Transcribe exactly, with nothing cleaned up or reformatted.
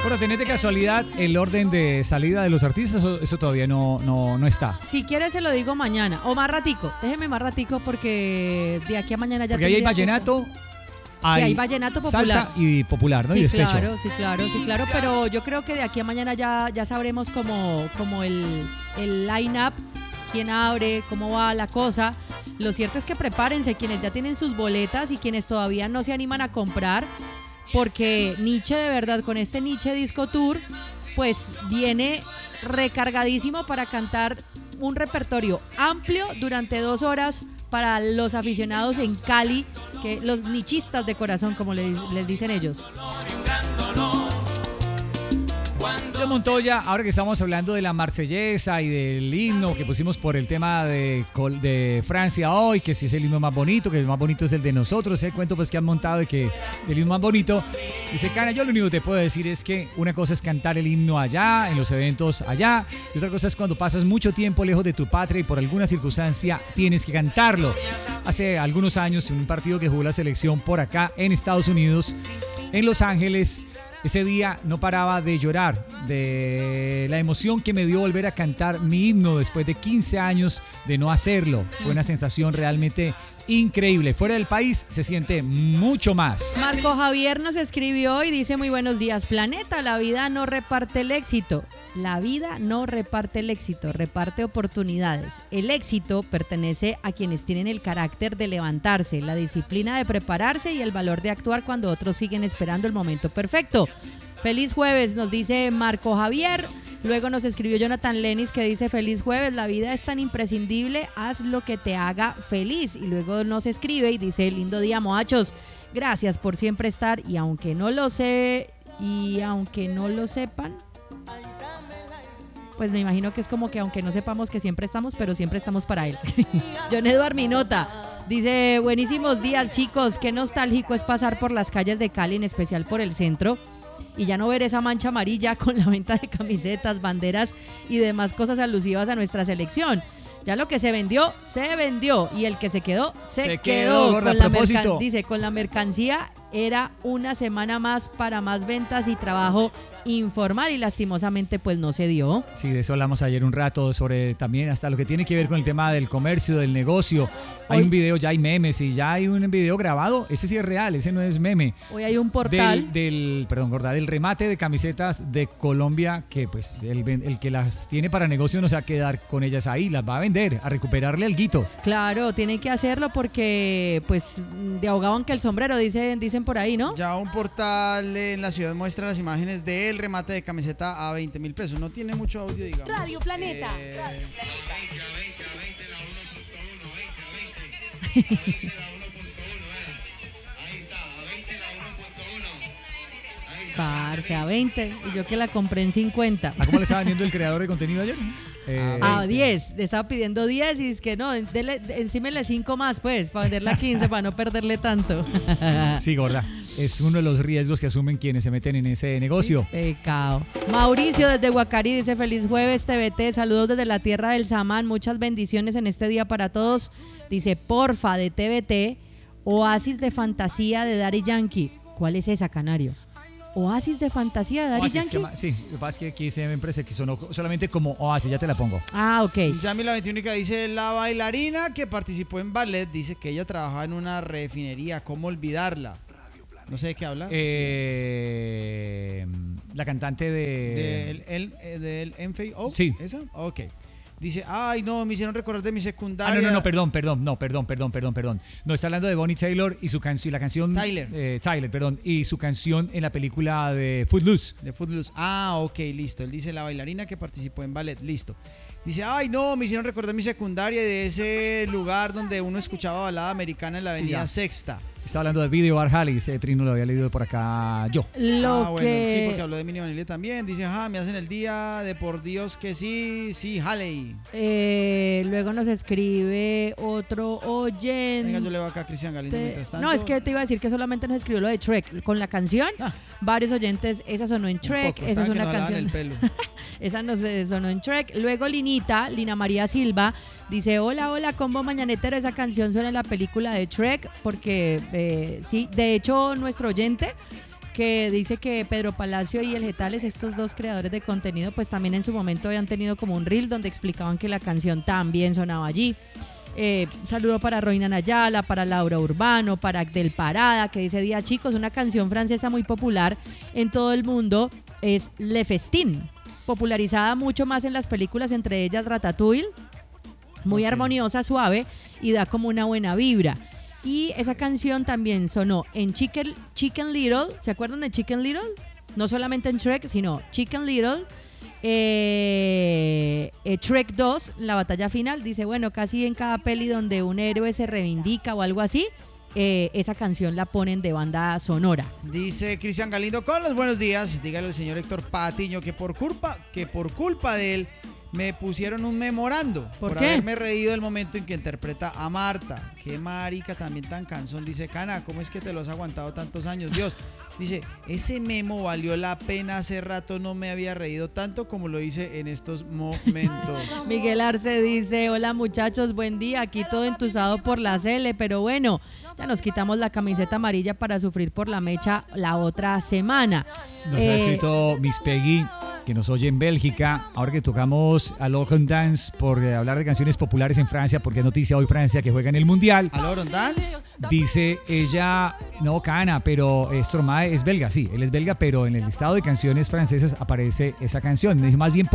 Bueno, ¿tenés de casualidad el orden de salida de los artistas o eso todavía no, no, no está? Si quieres se lo digo mañana o más ratico. Déjeme más ratico porque de aquí a mañana ya Porque ahí hay vallenato, hay, sí, hay vallenato popular. salsa y popular, ¿no? Sí, y despecho. claro, sí, claro, sí, claro. Pero yo creo que de aquí a mañana ya, ya sabremos como, como el, el line-up, quién abre, cómo va la cosa. Lo cierto es que prepárense quienes ya tienen sus boletas y quienes todavía no se animan a comprar. Porque Nietzsche, de verdad, con este Nietzsche Disco Tour, pues viene recargadísimo para cantar un repertorio amplio durante dos horas para los aficionados en Cali, que los nichistas de corazón, como les, les dicen ellos. Yo Montoya, ahora que estamos hablando de la marsellesa y del himno que pusimos por el tema de, de Francia hoy, que si es el himno más bonito, que el más bonito es el de nosotros, el cuento pues que han montado de que el himno más bonito. Dice Cana, yo lo único que te puedo decir es que una cosa es cantar el himno allá, en los eventos allá, y otra cosa es cuando pasas mucho tiempo lejos de tu patria y por alguna circunstancia tienes que cantarlo. Hace algunos años, en un partido que jugó la selección por acá en Estados Unidos, en Los Ángeles, ese día no paraba de llorar, de la emoción que me dio volver a cantar mi himno después de quince años de no hacerlo. Fue una sensación realmente increíble. Fuera del país se siente mucho más. Marco Javier nos escribió y dice: muy buenos días, planeta, la vida no reparte el éxito. La vida no reparte el éxito, reparte oportunidades. El éxito pertenece a quienes tienen el carácter de levantarse, la disciplina de prepararse y el valor de actuar cuando otros siguen esperando el momento perfecto. Feliz jueves, nos dice Marco Javier. Luego nos escribió Jonathan Lenis que dice: feliz jueves, la vida es tan imprescindible, haz lo que te haga feliz. Y luego nos escribe y dice: lindo día, moachos, gracias por siempre estar. Y aunque no lo sé, y aunque no lo sepan, pues me imagino que es como que aunque no sepamos que siempre estamos, pero siempre estamos para él. John Eduard Minota dice: buenísimos días, chicos, qué nostálgico es pasar por las calles de Cali, en especial por el centro, y ya no ver esa mancha amarilla con la venta de camisetas, banderas y demás cosas alusivas a nuestra selección. Ya lo que se vendió, se vendió, y el que se quedó, se, se quedó. quedó gorda, con la propósito. mercan- dice, con la mercancía era una semana más para más ventas y trabajo informal, y lastimosamente pues no se dio. Sí, de eso hablamos ayer un rato, sobre también hasta lo que tiene que ver con el tema del comercio, del negocio. Hay Hoy, un video, ya hay memes y ya hay un video grabado, ese sí es real, ese no es meme. Hoy hay un portal. Del, del perdón, gorda, del remate de camisetas de Colombia, que pues el, el que las tiene para negocio no se va a quedar con ellas ahí, las va a vender, a recuperarle alguito. Claro, tienen que hacerlo porque pues de ahogado aunque el sombrero, dicen, dicen por ahí, ¿no? Ya un portal en la ciudad muestra las imágenes del remate de camiseta a veinte mil pesos. No tiene mucho audio, digamos. Radio Planeta. Eh, Radio Parce, a veinte, y yo que la compré en cincuenta. ¿A cómo le estaba vendiendo el creador de contenido ayer? Eh, A diez, le estaba pidiendo diez y es que no, dele, encímele cinco más pues, para venderla a quince, para no perderle tanto. Sí, gorda, es uno de los riesgos que asumen quienes se meten en ese negocio. Sí, pecado. Mauricio desde Guacarí dice: feliz jueves T V T, saludos desde la tierra del Samán, muchas bendiciones en este día para todos. Dice: porfa, de T V T, Oasis de Fantasía de Daddy Yankee. ¿Cuál es esa, Canario? Oasis de Fantasía de Daddy Oasis, Yankee. que ma- sí, lo que pasa es que aquí se me parece que sonó solamente como Oasis, ya te la pongo. Ah, ok. Yami la veintiuno dice: la bailarina que participó en ballet dice que ella trabajaba en una refinería. ¿Cómo olvidarla? No sé de qué habla. Eh, la cantante de... Del el, eh, del M F O. Sí. ¿Esa? Ok. Dice: ay, no, me hicieron recordar de mi secundaria. Ah, no, no, no, perdón, perdón, no, perdón, perdón, perdón, perdón. No, está hablando de Bonnie Taylor y su canción, la canción... Tyler. Eh, Tyler, perdón, y su canción en la película de Footloose. De Footloose. Ah, ok, listo. Él dice: la bailarina que participó en ballet. Listo. Dice: ay, no, me hicieron recordar mi secundaria y de ese lugar donde uno escuchaba balada americana en la Sí, avenida ya. Sexta. Está hablando del video Bar Halley, ese trino lo había leído por acá yo. Lo ah, bueno, que... sí, porque habló de Mini Vanille también. Dice: ajá, me hacen el día de por Dios que sí, sí, Halley. Eh, luego nos escribe otro oyente. Venga, yo le voy acá a Cristian Galindo mientras tanto. No, es que te iba a decir que solamente nos escribió lo de Shrek. Con la canción, Ah. varios oyentes, esa sonó en Shrek, poco, esa estaba es que una no alaban canción. el pelo. Esa nos eh, sonó en Shrek. Luego Linita, Lina María Silva, dice: hola, hola, combo mañanetero, esa canción suena en la película de Shrek, porque eh, sí, de hecho nuestro oyente que dice que Pedro Palacio y el Getales, estos dos creadores de contenido, pues también en su momento habían tenido como un reel donde explicaban que la canción también sonaba allí. Eh, saludo para Roina Nayala, para Laura Urbano, para Del Parada, que dice: día chicos, una canción francesa muy popular en todo el mundo es Le Festin, popularizada mucho más en las películas, entre ellas Ratatouille, muy Ok. armoniosa, suave y da como una buena vibra. Y esa canción también sonó en Chicken, Chicken Little, ¿se acuerdan de Chicken Little? No solamente en Shrek, sino Chicken Little. Eh, eh, Shrek dos, la batalla final, dice, bueno, casi en cada peli donde un héroe se reivindica o algo así, eh, esa canción la ponen de banda sonora. Dice Cristian Galindo, con los buenos días, dígale al señor Héctor Patiño que por culpa, que por culpa de él me pusieron un memorando ¿Por por qué? haberme reído el momento en que interpreta a Marta. Qué marica, también tan cansón. Dice, Cana, ¿cómo es que te lo has aguantado tantos años? Dios, dice, ese memo valió la pena, hace rato no me había reído tanto como lo hice en estos momentos. Miguel Arce dice, hola muchachos, buen día, aquí todo entusado por la Cele, pero bueno, ya nos quitamos la camiseta amarilla para sufrir por la mecha la otra semana. Nos Eh, ha escrito Miss Peggy, que nos oye en Bélgica, ahora que tocamos a Laurent Dance por eh, hablar de canciones populares en Francia, porque es noticia hoy Francia que juega en el Mundial. ¿A Laurent Dance? Dice ella, no, Cana, pero eh, Stromae es belga, sí, él es belga, pero en el listado de canciones francesas aparece esa canción. Dice, más bien